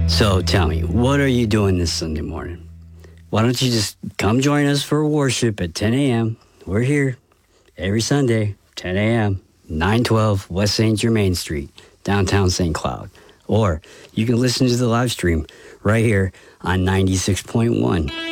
So tell me, what are you doing this Sunday morning? Why don't you just come join us for worship at 10 a.m.? We're here every Sunday, 10 a.m., 912 West St. Germain Street, downtown St. Cloud. Or you can listen to the live stream right here on 96.1.